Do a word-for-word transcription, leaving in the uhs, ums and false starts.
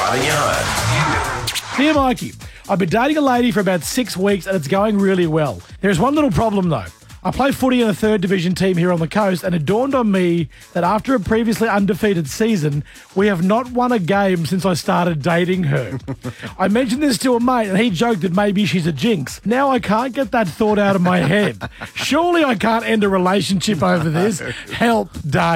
Running you home. Dear Mikey, I've been dating a lady for about six weeks and it's going really well. There's one little problem though. I play footy in a third division team here on the coast, and it dawned on me that after a previously undefeated season, we have not won a game since I started dating her. I mentioned this to a mate and he joked that maybe she's a jinx. Now I can't get that thought out of my head. Surely I can't end a relationship over this. Help, Dave.